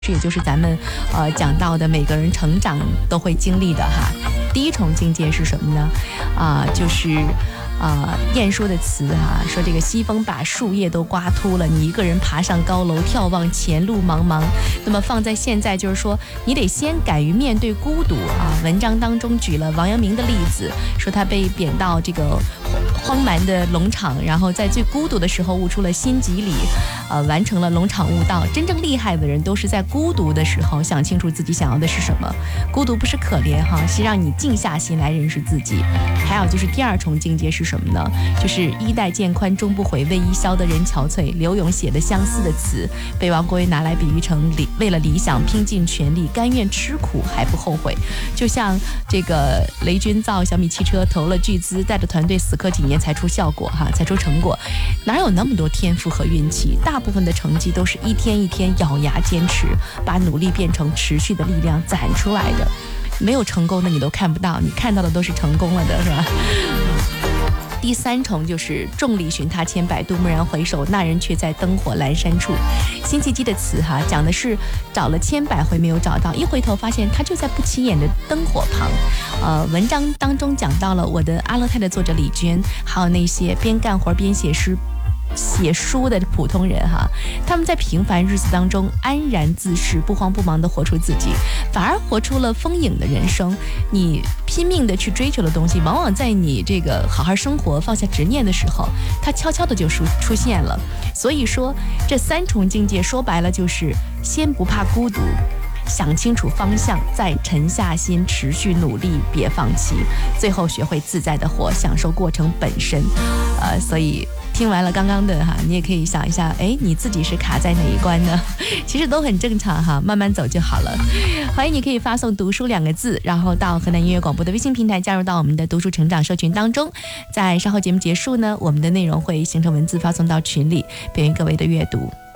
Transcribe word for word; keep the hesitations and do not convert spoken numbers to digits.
这也就是咱们呃讲到的每个人成长都会经历的哈。第一重境界是什么呢？啊、呃，就是啊、呃，晏殊的词啊，说这个西风把树叶都刮秃了，你一个人爬上高楼，眺望前路茫茫。那么放在现在，就是说你得先敢于面对孤独啊。文章当中举了王阳明的例子，说他被贬到这个荒蛮的农场，然后在最孤独的时候悟出了心即理，呃，完成了农场悟道。真正厉害的人都是在孤独的时候想清楚自己想要的是什么。孤独不是可怜哈，是让你静下心来认识自己。还有就是第二重境界是什么呢？就是衣带渐宽终不悔，为伊消得人憔悴。刘永写的相似的词被王国维拿来比喻成理为了理想拼尽全力，甘愿吃苦还不后悔。就像这个雷军造小米汽车，投了巨资，带着团队死磕几年才出效果哈，才出成果。哪有那么多天赋和运气？大部分的成绩都是一天一天咬牙坚持，把努力变成持续的力量攒出来的。没有成功的你都看不到，你看到的都是成功了的，是吧？第三重就是众里寻他千百度，蓦然回首，那人却在灯火阑珊处。辛弃疾的词哈，讲的是找了千百回没有找到，一回头发现他就在不起眼的灯火旁。呃，文章当中讲到了我的阿勒泰的作者李娟，还有那些边干活边写诗写书的普通人哈，他们在平凡日子当中安然自适，不慌不忙地活出自己，反而活出了丰盈的人生。你拼命地去追求的东西，往往在你这个好好生活放下执念的时候，它悄悄地就出出现了。所以说这三重境界说白了就是先不怕孤独，想清楚方向，再沉下心持续努力，别放弃，最后学会自在的活，享受过程本身。呃，所以听完了刚刚的哈，你也可以想一下，哎，你自己是卡在哪一关呢？其实都很正常哈，慢慢走就好了。欢迎你可以发送读书两个字，然后到河南音乐广播的微信平台加入到我们的读书成长社群当中。在稍后节目结束呢，我们的内容会形成文字发送到群里，便于各位的阅读。